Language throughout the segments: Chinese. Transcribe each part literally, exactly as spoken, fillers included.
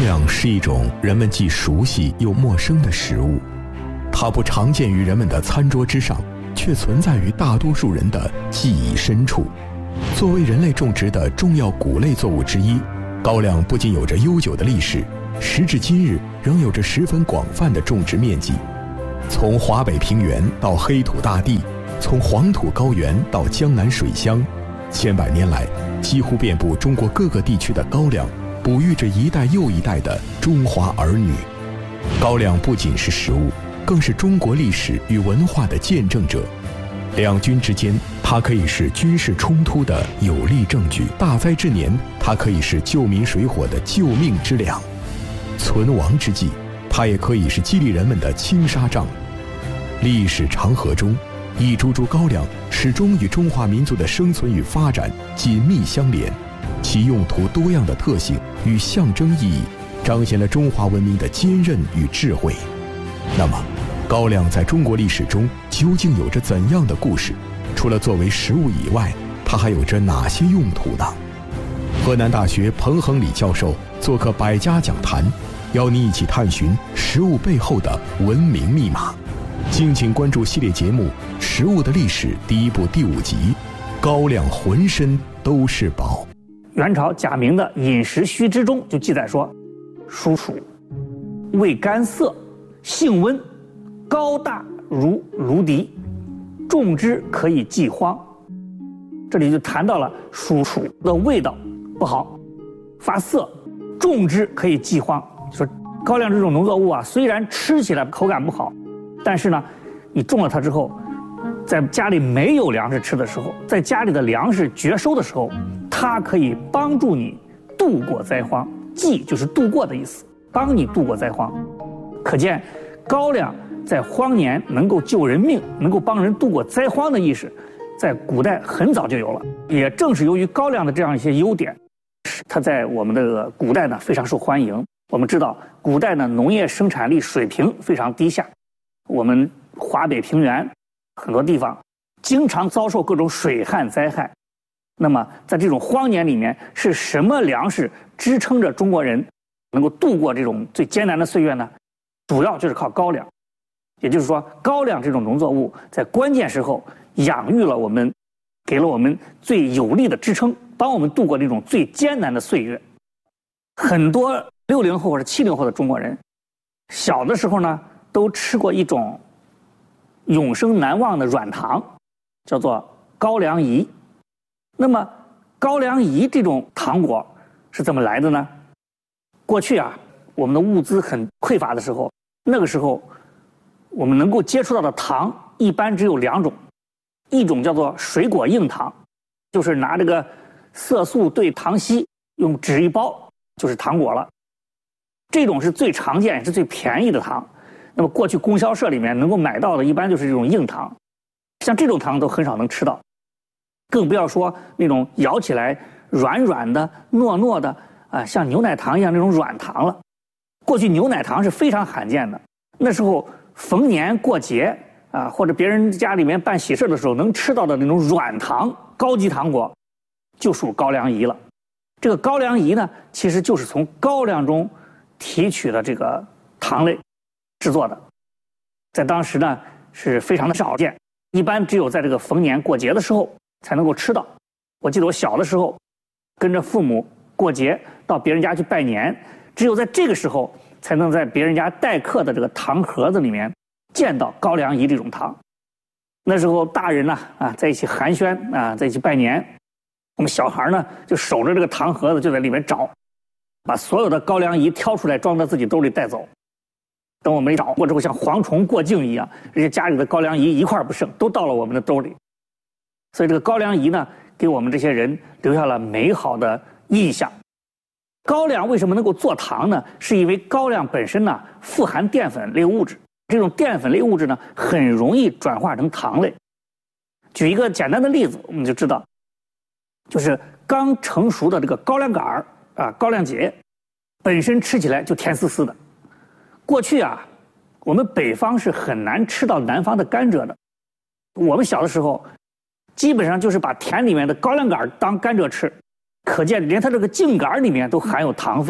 粱是一种人们既熟悉又陌生的食物，它不常见于人们的餐桌之上，却存在于大多数人的记忆深处。作为人类种植的重要谷类作物之一，高粱不仅有着悠久的历史，时至今日仍有着十分广泛的种植面积。从华北平原到黑土大地，从黄土高原到江南水乡，千百年来，几乎遍布中国各个地区的高粱，哺育着一代又一代的中华儿女。高粱不仅是食物，更是中国历史与文化的见证者。两军之间，它可以是军事冲突的有力证据；大灾之年，它可以是救民水火的救命之粮；存亡之际，它也可以是激励人们的青纱帐。历史长河中，一株株高粱始终与中华民族的生存与发展紧密相连，其用途多样的特性与象征意义，彰显了中华文明的坚韧与智慧。那么，高粱在中国历史中究竟有着怎样的故事？除了作为食物以外，它还有着哪些用途呢？河南大学彭恒礼教授做客百家讲坛，邀你一起探寻食物背后的文明密码。敬请关注系列节目《食物的历史》第一部第五集《高粱浑身都是宝》。 元朝贾明的《饮食须知》中就记载说，属黍，味甘涩，性温，高大如芦荻，种之可以济荒。这里就谈到了属黍的味道不好，发涩，种之可以济荒。说高粱这种农作物啊，虽然吃起来口感不好，但是呢，你种了它之后，在家里没有粮食吃的时候，在家里的粮食绝收的时候，它可以帮助你度过灾荒。济就是度过的意思，帮你度过灾荒。可见高粱在荒年能够救人命，能够帮人度过灾荒的意识，在古代很早就有了。也正是由于高粱的这样一些优点，它在我们的古代呢非常受欢迎。我们知道，古代呢农业生产力水平非常低下，我们华北平原很多地方经常遭受各种水旱灾害。那么在这种荒年里面，是什么粮食支撑着中国人能够度过这种最艰难的岁月呢？主要就是靠高粱。也就是说，高粱这种农作物在关键时候养育了我们，给了我们最有力的支撑，帮我们度过这种最艰难的岁月。很多六零后或者七零后的中国人，小的时候呢都吃过一种永生难忘的软糖，叫做高粱饴。那么高粱饴这种糖果是怎么来的呢？过去啊，我们的物资很匮乏的时候，那个时候我们能够接触到的糖一般只有两种，一种叫做水果硬糖，就是拿这个色素兑糖稀，用纸一包就是糖果了。这种是最常见也是最便宜的糖。那么过去供销社里面能够买到的一般就是这种硬糖，像这种糖都很少能吃到，更不要说那种咬起来软软的糯糯的啊，像牛奶糖一样那种软糖了。过去牛奶糖是非常罕见的，那时候逢年过节啊，或者别人家里面办喜事的时候能吃到的那种软糖高级糖果，就属高粱饴了。这个高粱饴呢，其实就是从高粱中提取的这个糖类制作的，在当时呢是非常的少见，一般只有在这个逢年过节的时候才能够吃到。我记得我小的时候跟着父母过节到别人家去拜年，只有在这个时候才能在别人家待客的这个糖盒子里面见到高粱饴这种糖。那时候大人呢啊在一起寒暄啊，在一起拜年，我们小孩呢就守着这个糖盒子就在里面找，把所有的高粱饴挑出来装到自己兜里带走。等我们找过之后，像蝗虫过境一样，人家家里的高粱饴一块不剩，都到了我们的兜里。所以这个高粱饴呢，给我们这些人留下了美好的印象。高粱为什么能够做糖呢？是因为高粱本身呢富含淀粉类物质，这种淀粉类物质呢很容易转化成糖类。举一个简单的例子，我们就知道，就是刚成熟的这个高粱杆儿啊，高粱秸，本身吃起来就甜丝丝的。过去啊，我们北方是很难吃到南方的甘蔗的。我们小的时候，基本上就是把田里面的高粱杆当甘蔗吃，可见连它这个茎杆里面都含有糖分。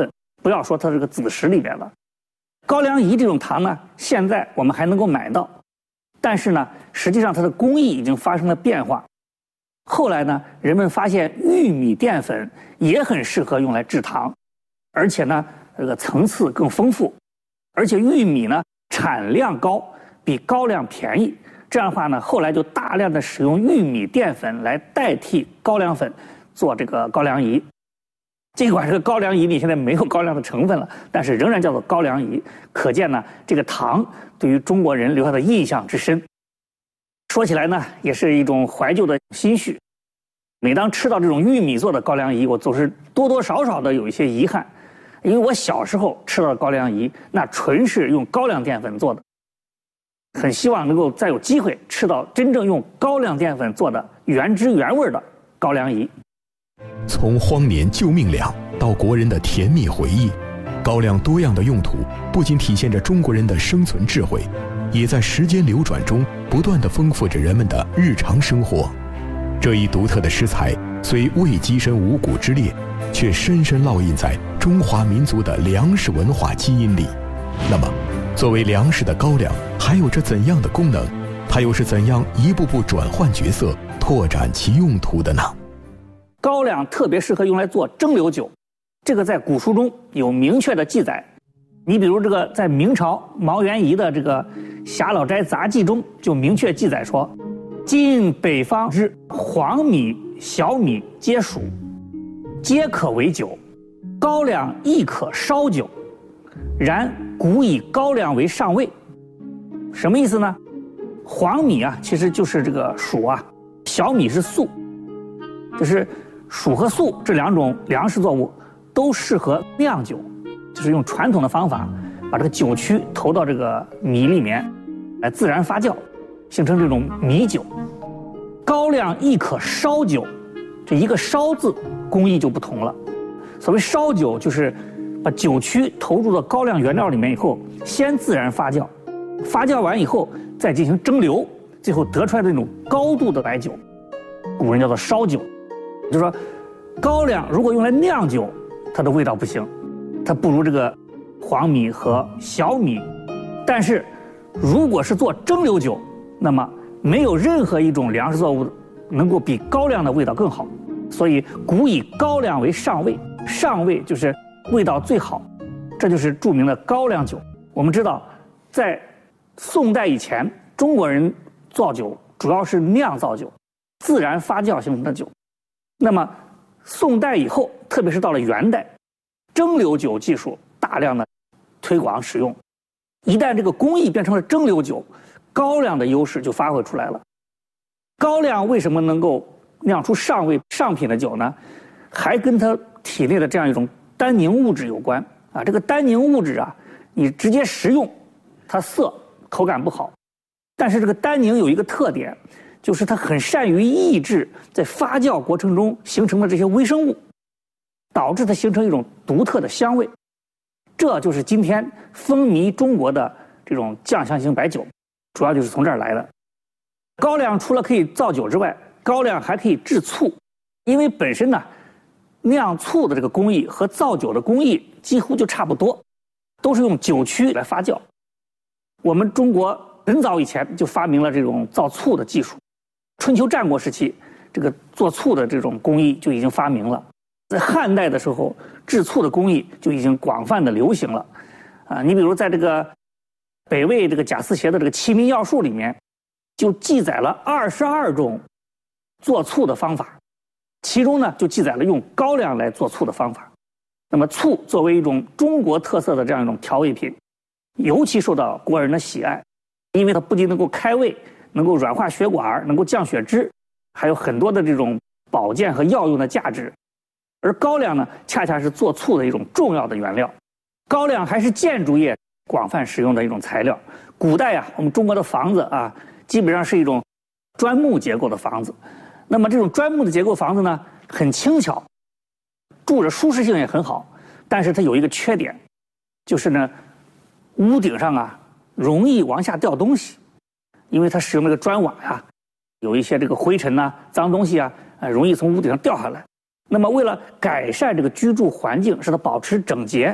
不要说它这个子实里边了。高粱饴这种糖呢，现在我们还能够买到，但是呢，实际上它的工艺已经发生了变化。后来呢，人们发现玉米淀粉也很适合用来制糖，而且呢，这个层次更丰富，而且玉米呢产量高，比高粱便宜。这样的话呢，后来就大量的使用玉米淀粉来代替高粱粉做这个高粱饴。尽管这个高粱饴里现在没有高粱的成分了，但是仍然叫做高粱饴，可见呢，这个糖对于中国人留下的印象之深。说起来呢，也是一种怀旧的心绪。每当吃到这种玉米做的高粱饴，我总是多多少少的有一些遗憾，因为我小时候吃到的高粱饴，那纯是用高粱淀粉做的。很希望能够再有机会吃到真正用高粱淀粉做的原汁原味的高粱饴。 从荒年救命粮到国人的甜蜜回忆，高粱多样的用途不仅体现着中国人的生存智慧，也在时间流转中不断地丰富着人们的日常生活。这一独特的食材虽未跻身五谷之列，却深深烙印在中华民族的粮食文化基因里。那么，作为粮食的高粱还有着怎样的功能？它又是怎样一步步转换角色，拓展其用途的呢？ 高粱特别适合用来做蒸馏酒，这个在古书中有明确的记载。你比如这个在明朝毛元仪的这个《侠老斋杂记》中就明确记载说，今北方之黄米、小米皆属，皆可为酒，高粱亦可烧酒，然古以高粱为上位。什么意思呢？黄米啊，其实就是这个黍啊，小米是粟，就是黍和粟这两种粮食作物都适合酿酒，就是用传统的方法把这个酒曲投到这个米里面来自然发酵，形成这种米酒。高粱亦可烧酒，这一个烧字工艺就不同了。所谓烧酒，就是把酒曲投入到高粱原料里面以后，先自然发酵，发酵完以后再进行蒸馏，最后得出来的那种高度的白酒，古人叫做烧酒。就是说，高粱如果用来酿酒，它的味道不行，它不如这个黄米和小米。但是，如果是做蒸馏酒，那么没有任何一种粮食作物能够比高粱的味道更好。所以，古以高粱为上位，上位就是味道最好，这就是著名的高粱酒。我们知道，在宋代以前，中国人造酒主要是酿造酒，自然发酵形成的酒。那么，宋代以后，特别是到了元代，蒸馏酒技术大量的推广使用。一旦这个工艺变成了蒸馏酒，高粱的优势就发挥出来了。高粱为什么能够酿出上位上品的酒呢？还跟它体内的这样一种单宁物质有关啊。这个单宁物质啊，你直接食用，它涩，口感不好。但是这个单宁有一个特点，就是它很善于抑制在发酵过程中形成的这些微生物，导致它形成一种独特的香味。这就是今天风靡中国的这种酱香型白酒，主要就是从这儿来的。高粱除了可以造酒之外，高粱还可以制醋，因为本身呢，酿醋的这个工艺和造酒的工艺几乎就差不多，都是用酒曲来发酵。我们中国很早以前就发明了这种造醋的技术，春秋战国时期，这个做醋的这种工艺就已经发明了。在汉代的时候，制醋的工艺就已经广泛的流行了。啊，你比如在这个北魏这个贾思勰的这个《齐民要术》里面，就记载了二十二种做醋的方法，其中呢就记载了用高粱来做醋的方法。那么醋作为一种中国特色的这样一种调味品，尤其受到国人的喜爱，因为它不仅能够开胃，能够软化血管，能够降血脂，还有很多的这种保健和药用的价值。而高粱呢，恰恰是做醋的一种重要的原料。高粱还是建筑业广泛使用的一种材料。古代啊，我们中国的房子啊，基本上是一种砖木结构的房子。那么这种砖木的结构房子呢，很轻巧，住着舒适性也很好。但是它有一个缺点，就是呢，屋顶上啊容易往下掉东西，因为它使用那个砖瓦呀、啊，有一些这个灰尘呐、啊、脏东西啊，呃，容易从屋顶上掉下来。那么为了改善这个居住环境，使它保持整洁，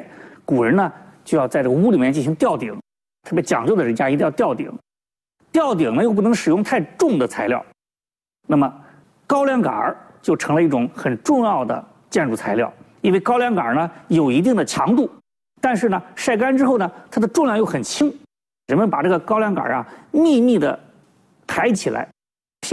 古人呢就要在这个屋里面进行吊顶，特别讲究的人家一定要吊顶。吊顶呢又不能使用太重的材料，那么高粱杆儿就成了一种很重要的建筑材料。因为高粱杆儿呢有一定的强度，但是呢晒干之后呢它的重量又很轻，人们把这个高粱杆儿啊密密的抬起来，